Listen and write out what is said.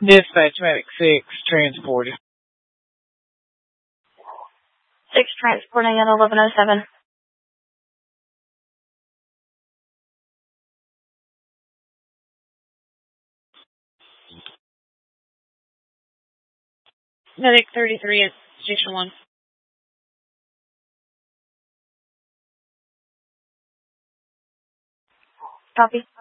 Dispatch Medic 6, transport. 6 transporting at 1107. Medic 33 at Station 1. Copy.